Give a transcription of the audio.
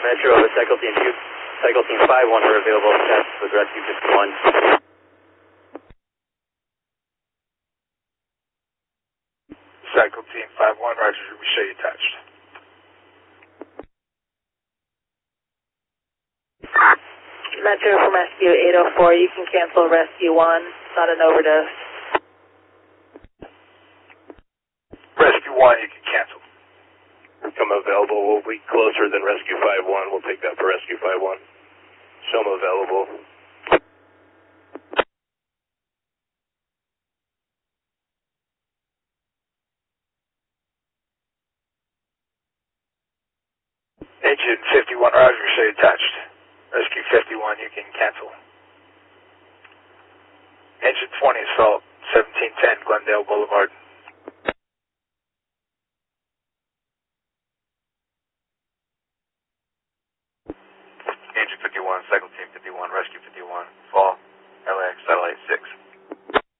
Metro, Cycle Team 2, Cycle Team 5-1 are available to test with Rescue 51. Cycle Team 5-1, Roger, we show you touched. Metro from Rescue 804, you can cancel Rescue 1, it's not an overdose. Rescue 1, you can cancel. Come available, we'll be closer than Rescue 5-1, we'll take that for Rescue 5-1. Show them available. Engine 51, Roger, show you touched. Rescue 51, you can cancel. Engine 20, assault, 1710 Glendale Boulevard. Engine 51, Cycle Team 51, Rescue 51, fall, LAX Satellite 6.